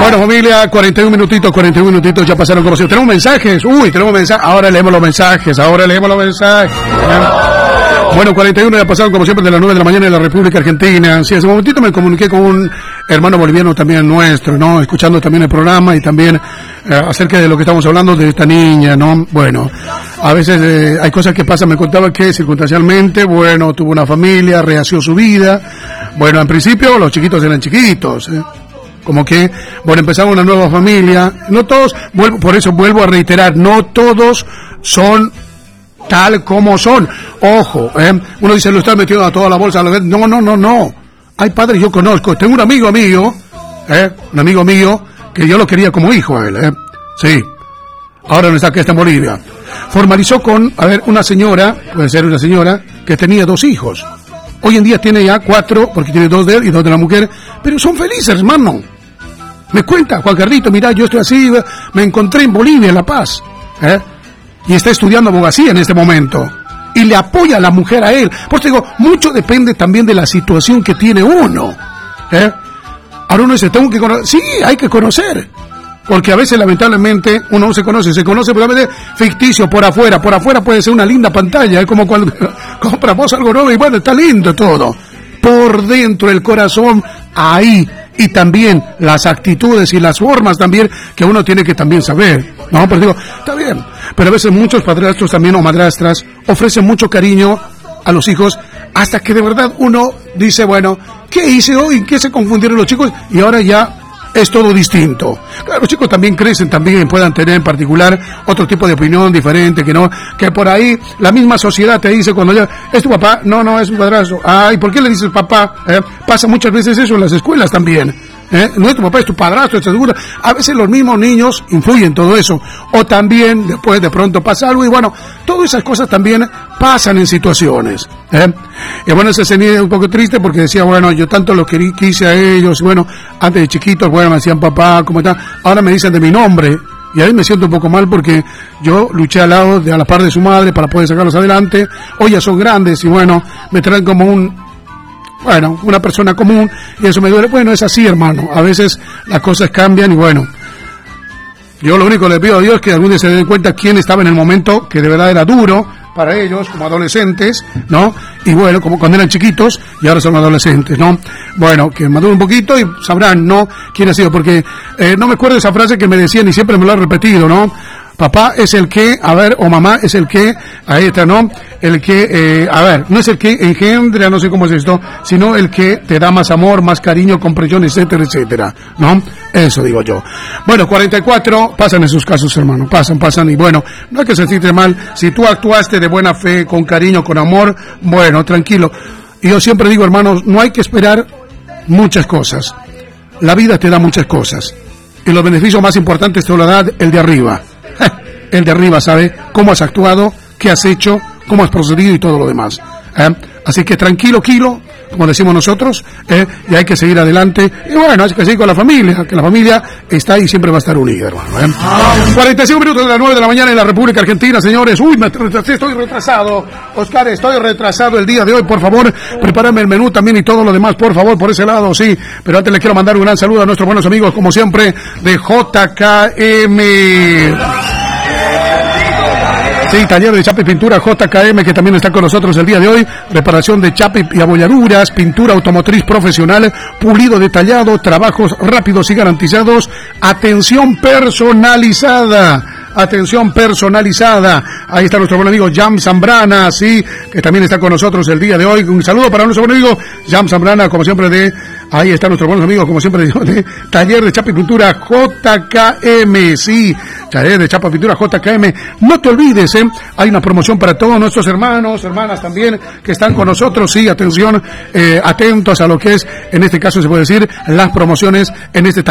Bueno, familia, 41 minutitos, ya pasaron como si. Tenemos mensajes, tenemos mensajes. Ahora leemos los mensajes. Bueno, 41 ya pasaron como siempre de las 9 de la mañana en la República Argentina. Sí, hace un momentito me comuniqué con un hermano boliviano también nuestro, ¿no? Escuchando también el programa y también acerca de lo que estamos hablando de esta niña, ¿no? Bueno, a veces hay cosas que pasan. Me contaba que circunstancialmente, bueno, tuvo una familia, rehació su vida. Bueno, en principio los chiquitos eran chiquitos, como que, bueno, empezaba una nueva familia. No todos, por eso vuelvo a reiterar, no todos son tal como son. Ojo, uno dice, lo está metiendo a toda la bolsa. No. Hay padres, yo conozco. Tengo un amigo mío, que yo lo quería como hijo a él, sí. Ahora no está, que está en Bolivia. Formalizó con, una señora, puede ser una señora, que tenía 2 hijos. Hoy en día tiene ya 4, porque tiene 2 de él y 2 de la mujer, pero son felices, hermano. Me cuenta, Juan Carlito, mira, yo estoy así, me encontré en Bolivia, en La Paz, y está estudiando abogacía en este momento, y le apoya a la mujer a él. Pues te digo, mucho depende también de la situación que tiene uno, Ahora uno dice, tengo que conocer, sí, hay que conocer, porque a veces lamentablemente uno no se conoce probablemente ficticio por afuera puede ser una linda pantalla, es como cuando compramos algo nuevo y bueno, está lindo todo, por dentro el corazón, ahí, y también las actitudes y las formas también que uno tiene que también saber, ¿no? Pero digo, está bien, pero a veces muchos padrastros también o madrastras ofrecen mucho cariño a los hijos hasta que de verdad uno dice, bueno, ¿qué hice hoy? ¿En qué se confundieron los chicos? Y ahora ya es todo distinto. Claro, los chicos también crecen, también puedan tener en particular otro tipo de opinión diferente, que por ahí la misma sociedad te dice cuando ya, ¿es tu papá? No, es un padrastro. Ay, ¿por qué le dices papá? Pasa muchas veces eso en las escuelas también. No es tu papá, es tu padrastro, ¿estás seguro? A veces los mismos niños influyen en todo eso. O también después de pronto pasa algo y bueno, todas esas cosas también pasan en situaciones. Y bueno, se sentía un poco triste porque decía, bueno, yo tanto lo quise a ellos, bueno, antes de chiquitos, bueno, me decían papá, ¿cómo está? Ahora me dicen de mi nombre. Y ahí me siento un poco mal porque yo luché a la par de su madre para poder sacarlos adelante. Hoy ya son grandes y bueno, me traen como una persona común y eso me duele. Bueno, es así, hermano. A veces las cosas cambian y bueno, yo lo único que le pido a Dios es que algún día se den cuenta quién estaba en el momento que de verdad era duro para ellos como adolescentes, ¿no? Y bueno, como cuando eran chiquitos y ahora son adolescentes, ¿no? Bueno, que maduren un poquito y sabrán, ¿no? Quién ha sido, porque no me acuerdo esa frase que me decían y siempre me lo han repetido, ¿no? Papá es el que, o mamá es el que, ahí está, ¿no? El que, no es el que engendra, no sé cómo es esto, sino el que te da más amor, más cariño, comprensión, etcétera, etcétera, ¿no? Eso digo yo. Bueno, 44, pasan esos casos, hermano, pasan, y bueno, no hay que sentirte mal, si tú actuaste de buena fe, con cariño, con amor, bueno, tranquilo. Y yo siempre digo, hermanos, no hay que esperar muchas cosas. La vida te da muchas cosas, y los beneficios más importantes te lo da el de arriba. El de arriba sabe cómo has actuado, qué has hecho, cómo has procedido y todo lo demás. Así que tranquilo, como decimos nosotros, y hay que seguir adelante. Y bueno, hay que seguir con la familia, que la familia está ahí y siempre va a estar unida, hermano. 45 minutos de las 9 de la mañana en la República Argentina, señores. Me retrasé, estoy retrasado. Oscar, estoy retrasado el día de hoy. Por favor, prepárame el menú también y todo lo demás, por favor, por ese lado, sí. Pero antes les quiero mandar un gran saludo a nuestros buenos amigos, como siempre, de JKM. Sí, taller de chapa y pintura JKM, que también está con nosotros el día de hoy. Reparación de chapa y abolladuras, pintura automotriz profesional, pulido detallado, trabajos rápidos y garantizados, atención personalizada. Ahí está nuestro buen amigo Jam Zambrana, sí, que también está con nosotros el día de hoy. Un saludo para nuestro buen amigo Jam Zambrana, como siempre ahí están nuestros buenos amigos, como siempre de taller de chapa y pintura JKM, sí, taller de chapa y pintura JKM. No te olvides, hay una promoción para todos nuestros hermanos, hermanas también, que están con nosotros, sí, atención, atentos a lo que es, en este caso se puede decir, las promociones en este taller.